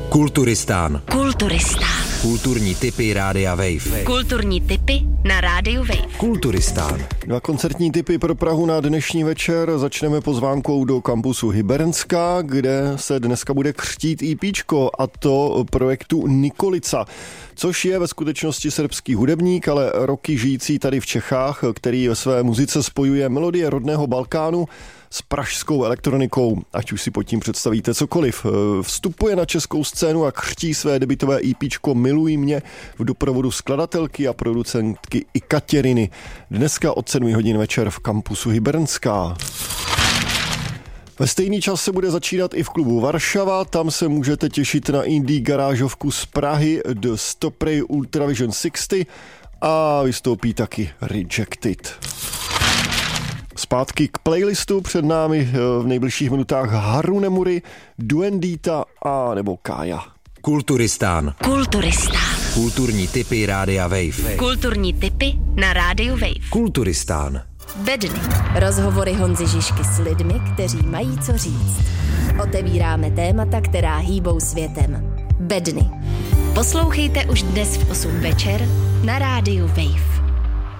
Kulturistán. Kulturní tipy Rádia Wave. Kulturní tipy na Rádiu Wave. Kulturistán. 2 koncertní tipy pro Prahu na dnešní večer. Začneme pozvánkou do kampusu Hybernská, kde se dneska bude křtít EPčko, a to projektu Nikolica, což je ve skutečnosti srbský hudebník, ale roky žijící tady v Čechách, který ve své muzice spojuje melodie rodného Balkánu s pražskou elektronikou, ať už si pod tím představíte cokoliv. Vstupuje na českou scénu a křtí své debutové EPčko Miluj mě v doprovodu skladatelky a producentky i Katěriny. Dneska od 7 hodin večer v kampusu Hybernská. Ve stejný čas se bude začínat i v klubu Varšava, tam se můžete těšit na indie garážovku z Prahy The Stopray Ultravision 60 a vystoupí taky Rejected. Zpátky k playlistu, před námi v nejbližších minutách Harunemuri, Duendita a nebo Kája. Kulturistán. Kulturní tipy Rádia Wave. Kulturní tipy na Rádiu Wave. Kulturistán. Bedny. Rozhovory Honzy Žižky s lidmi, kteří mají co říct. Otevíráme témata, která hýbou světem. Bedny. Poslouchejte už dnes v 8 večer na Rádiu Wave.